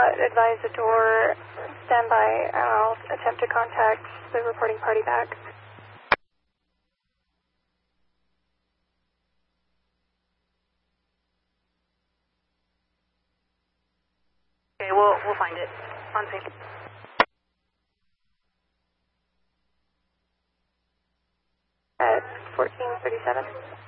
advise the door. Stand by. I'll attempt to contact the reporting party back. Okay, we'll find it. On sync. At 1437.